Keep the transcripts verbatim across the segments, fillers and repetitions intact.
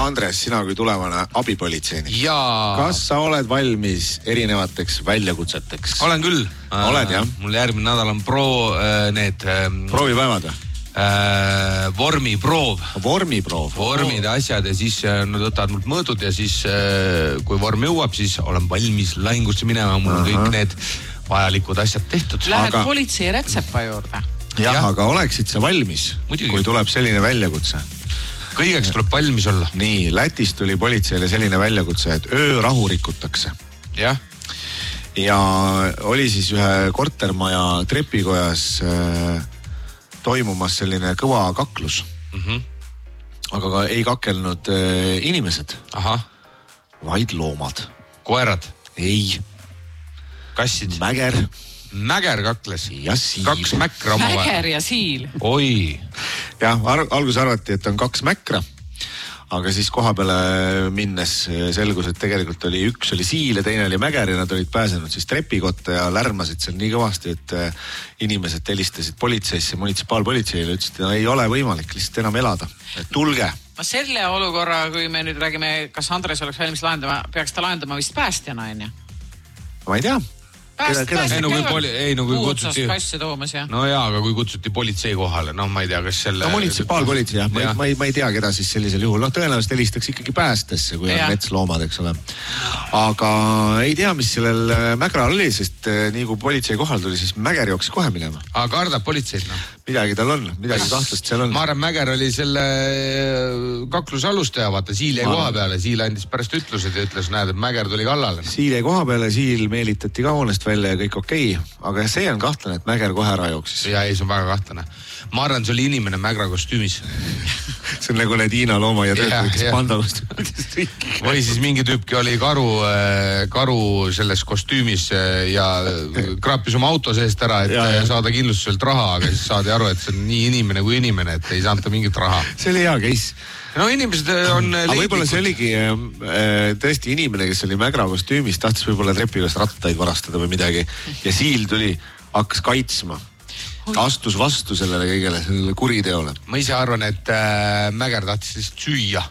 Andres, sina kui tulevane abipolitseinik. Jaa. Kas sa oled valmis erinevateks väljakutseteks? Olen küll. Oled, jah? Mul järgmine nädal on pro äh, need... Äh, Proovipäevad või? Äh, vormiproov. Vormiproov. Vormid ja asjad ja siis nad võtavad mult mõõdud ja siis äh, kui vorm jõuab, siis olen valmis lahingusse minema. Mul on kõik need vajalikud asjad tehtud. Lähed aga... politsei retsepa juurde. Jah, ja. Aga oleksid sa valmis, Muidugi. Kui tuleb selline väljakutse? Kõigeks tuleb valmis olla. Nii, Lätis tuli politseile selline väljakutse, et öörahu rikutakse. Jah. Ja oli siis ühe kortermaja trepikojas äh, toimumas selline kõva kaklus. Mm-hmm. Aga ka ei kakelnud äh, inimesed. Aha. Vaid loomad. Koerad? Ei. Kassid? Mäger. Mäger kakles? Ja siil. Kaks mäkra oma või? Mäger ja siil. Oi. Jah, ar- algus arvati, et on kaks mäkra. Aga siis koha peale minnes selgus, et tegelikult oli üks oli siil ja teine oli mäger ja nad olid pääsenud siis trepikotta ja lärmasid seal nii kõvasti, et inimesed helistasid politseisse, munitsipaalpolitseile, ütlesid, et ei ole võimalik lihtsalt enam elada. Et tulge. Ma selle olukorra, kui me nüüd räägime, kas Andres oleks valmis lahendama, peaks ta lahendama vist päästjana, on ju? Ma ei tea. Pääst, pääst, ei, no kui, poli, ei, no kui kutsuti... kasse toomas, jah. No jaa, aga kui kutsuti politsei kohale, no ma ei tea, kas selle... No munitsipaalpolitsei, jah. Ma, ma, ei, ma ei tea, keda siis sellisel juhul. No tõenäoliselt helistaks ikkagi päästesse, kui ja. On metsloomad, eks ole. Aga ei tea, mis sellel mägral oli, sest nii kui politsei kohal tuli, siis Mäger jooksis kohe minema. Aga kardab politseid, noh? Midagi tal on, midagi kahtlast seal on. Ma arvan, Mäger oli selle kakluse alustaja, vaata, Siil jäi koha peale. Siil andis pärast ütlused ja ütles, näed, et Mäger tuli kallale. Siil jäi koha peale, Siil meelitati ka hoonest välja ja kõik okei. Aga see on kahtlane, et Mäger kohe ära jooksis. Ja ei, see on väga kahtlane. Ma arvan, see oli inimene Mägra kostüümis. See on nagu need Hiina looma ja töötaks panda kostüümis. Või siis mingi tüüpki oli karu, karu selles kostüümis ja kraapis oma auto seest ära, et ja, ja. Saada kindlustuselt raha, aga siis saadi aru, et see on nii inimene kui inimene, et ei saanud mingit raha. See oli hea case. No inimesed on... Aga võib-olla see oligi äh, tõesti inimene, kes oli Mägra kostüümis, tahtis võib-olla trepivast rattaid varastada või midagi. Ja Siil tuli, hakkas kaitsma. Astus vastu sellele kõigele, sellele kuriteole. Ma ise arvan, et äh, Mäger tahtis lihtsalt süüa.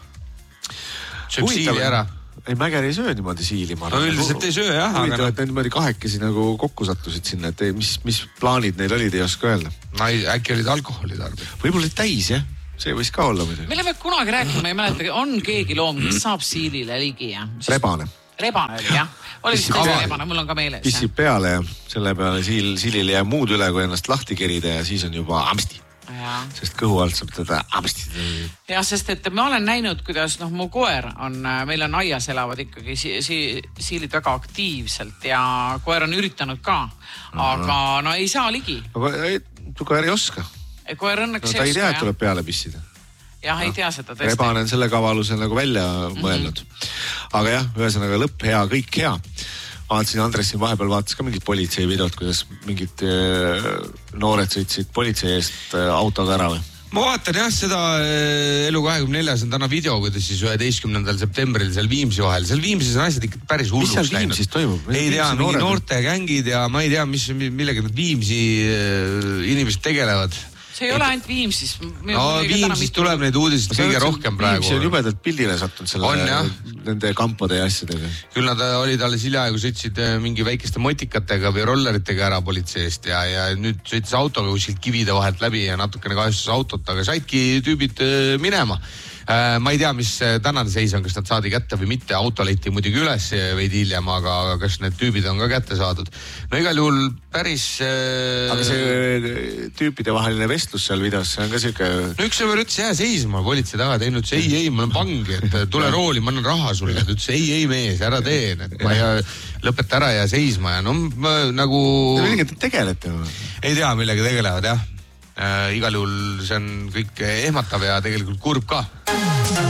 Sööb Siili ära. Ei, Mäger ei söö niimoodi Siili. No üldiselt ei söö, jah. Huvitav, et need niimoodi kahekesi nagu kokku sattusid sinna, et ei, mis, mis plaanid neil olid, ei oska öelda. No, äkki olid alkoholi tarbi. Võib-olla olid täis, jah. See võis ka olla muidu. Me oleme kunagi rääkima, ei mäleta, on keegi loom, kes saab Siilile ligi, jah? Rebane. Rebane oli, jah. Oli vist teise rebane, mul on ka meeles. Pissib peale ja selle peale siil, Siilile jääb muud üle, kui ennast lahti kerida ja siis on juba amsti. Ja. Sest kõhu alt saab teda amsti. Ja, sest et ma olen näinud, kuidas noh, mu koer on, meil on aias elavad ikkagi si, si, siilid väga aktiivselt ja koer on üritanud ka, aga no ei saa ligi. Aga ei, koer ei oska. Koer õnneks no, ta ei tea, et tuleb peale pissida. Jah, ei tea seda tõesti. Rebane on selle kavaluse nagu välja mõelnud. Mm-hmm. Aga jah, ühesõnaga lõpp hea, kõik hea. Vaatasin, Andres siin vahepeal vaatas ka mingid politsei videot, kuidas mingid äh, noored sõitsid politsei eest äh, autoga ära või? Ma vaatan jah seda äh, Elu kahekümne neljas on täna video, kuidas siis üheteistkümnendal septembril seal Viimsi vahel. Seal Viimsis on asjad ikka päris hulluks läinud. Mis seal Viimsis toimub? Ei tea, mingi noorte gängid ja ma ei tea, mis, millega need Viimsi äh, inimesed tegelevad. See ei ole ainult Viimsis. No Viimsis tuleb neid uudiseid kõige rohkem praegu. Viimsi on jubedalt pildile sattunud selle on, nende kampade ja asjadega. Küll nad olid alles hiljaaegu sõitsid mingi väikeste motikatega või rolleritega ära politseist ja, ja nüüd sõitis autoga kuskilt kivide vahelt läbi ja natukene kahjustas autot, aga saidki tüübid minema. Ma ei tea, mis tänane seis on, kas nad saadi kätte või mitte. Auto leiti muidugi üles veidi hiljem, aga kas need tüübid on ka kätte saadud. No igal juhul päris... Aga see tüüpide vaheline vestlus seal videos, see on ka siuke... No üks sõber ütles, jää seisma politsei taga, teinud ütles, ei, ei, ma olen vangi, et tule rooli, ma annan raha sulle. Ta ütles, ei, ei mees, ära tee, et ma ei lõpeta ära ja seisma ja no ma, nagu... Millega te tegelete? Ei tea, millega tegelevad, jah. Äh, igal juhul see on kõik ehmatav ja tegelikult kurb ka.